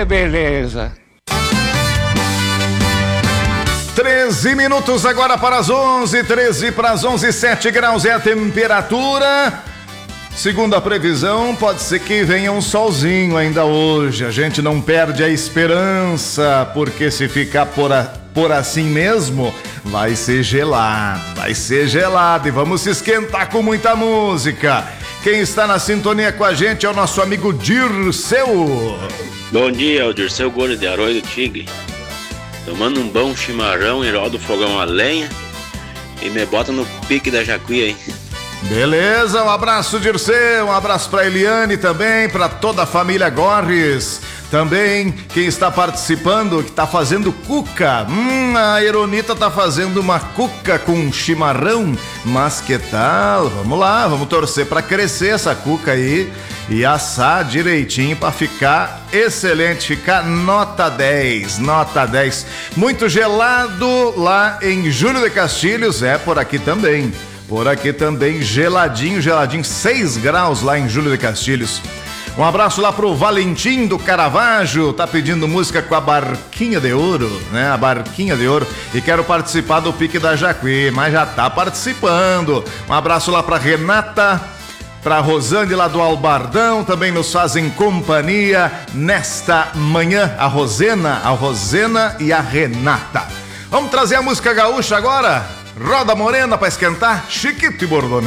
beleza. 13 minutos agora para as 11, 13 para as 11, 7 graus é a temperatura. Segundo a previsão, pode ser que venha um solzinho ainda hoje. A gente não perde a esperança, porque se ficar por assim mesmo, vai ser gelado. E vamos se esquentar com muita música. Quem está na sintonia com a gente é o nosso amigo Dirceu. Bom dia, é o Dirceu Gordo de Arroio do Tigre. Tomando um bom chimarrão e roda o fogão a lenha e me bota no pique da Jacuí aí. Beleza, um abraço, Dirceu, um abraço pra Eliane também, pra toda a família Gorres. Também quem está participando, que tá fazendo cuca. A Eronita tá fazendo uma cuca com chimarrão. Mas que tal? Vamos lá, vamos torcer pra crescer essa cuca aí e assar direitinho pra ficar excelente, ficar nota 10. Muito gelado lá em Júlio de Castilhos, por aqui também. Por aqui também, geladinho, 6 graus lá em Júlio de Castilhos. Um abraço lá pro Valentim do Caravaggio, tá pedindo música com a Barquinha de Ouro, né? A Barquinha de Ouro. E quero participar do Pique da Jacuí, mas já tá participando. Um abraço lá pra Renata, pra Rosane lá do Albardão, também nos fazem companhia nesta manhã, a Rosena e a Renata. Vamos trazer a música gaúcha agora? Roda Morena pra esquentar, Chiquito e Bordonê.